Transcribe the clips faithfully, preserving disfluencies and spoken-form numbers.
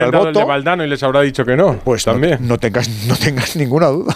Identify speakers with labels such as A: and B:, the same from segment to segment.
A: el voto, el de Valdano y les habrá dicho que no.
B: Pues también. No, no, tengas, no tengas ninguna duda.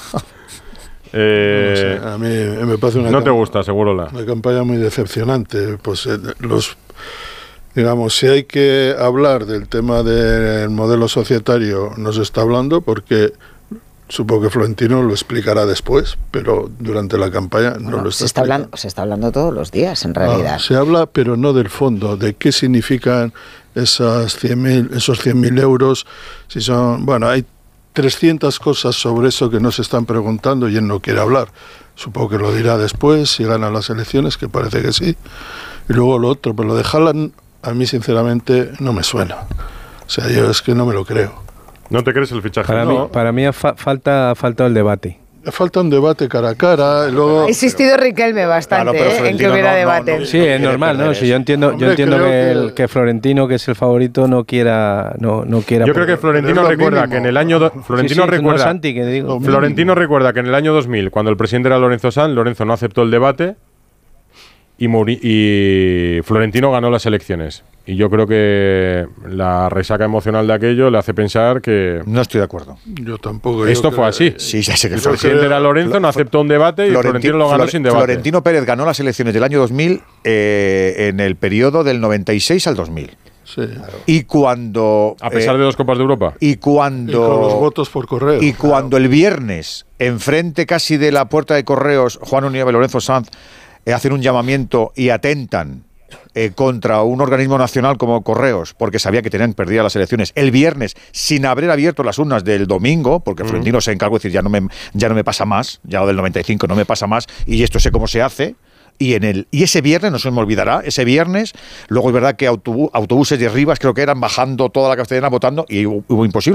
A: Eh,
C: no sé, a mí me parece una
A: no te gusta, seguro la.
C: Una campaña muy decepcionante. Pues eh, los, digamos, si hay que hablar del tema del modelo societario, no se está hablando porque supongo que Florentino lo explicará después, pero durante la campaña no
D: bueno,
C: lo está
D: se está hablando, se está hablando todos los días, en realidad.
C: Ah, se habla, pero no del fondo, de qué significan esas cien mil, esos cien mil euros, si son, bueno, hay trescientas cosas sobre eso que no se están preguntando y él no quiere hablar. Supongo que lo dirá después, si gana las elecciones, que parece que sí. Y luego lo otro, pero lo de Haaland, a mí sinceramente no me suena. O sea, yo es que no me lo creo.
A: ¿No te crees el fichaje?
E: Para
A: no.
E: mí, para mí fa- falta, falta el debate.
C: Falta un debate cara a cara. Luego,
D: ha insistido Riquelme bastante, claro, ¿eh? En que hubiera no, debate.
E: No, no, sí, es normal, ¿no? Si yo entiendo, Hombre, yo entiendo que, el, que Florentino, que es el favorito, no quiera, no, no quiera.
A: Yo creo que Florentino recuerda mínimo. que en el año do, Florentino sí, sí, recuerda, no Santi, que digo. Florentino recuerda que en el año dos mil, cuando el presidente era Lorenzo Sanz, Lorenzo no aceptó el debate y, Muri, y Florentino ganó las elecciones. Y yo creo que la resaca emocional de aquello le hace pensar que...
B: No estoy de acuerdo.
C: Yo tampoco.
A: Esto
C: yo
A: fue así.
B: Sí, ya sé que
A: el
B: fue
A: presidente
B: así.
A: era Lorenzo, no aceptó un debate y Florentino, Florentino lo ganó Flor, sin debate.
B: Florentino Pérez ganó las elecciones del año dos mil eh, en el periodo del noventa y seis al dos mil.
C: Sí. Claro.
B: Y cuando...
A: A pesar eh, de dos Copas de Europa.
B: Y cuando...
C: Y con los votos por correo.
B: Y claro. cuando el viernes, enfrente casi de la puerta de correos, Juan Univa y Lorenzo Sanz eh, hacen un llamamiento y atentan Eh, contra un organismo nacional como Correos, porque sabía que tenían perdidas las elecciones el viernes, sin haber abierto las urnas del domingo, porque mm. Florentino se encargó de decir, ya no, me, ya no me pasa más, ya lo del noventa y cinco no me pasa más, y esto sé cómo se hace. Y en el y ese viernes, no se me olvidará, ese viernes, luego es verdad que autobús, autobuses de Rivas creo que eran bajando toda la Castellana votando, y hubo, hubo imposible.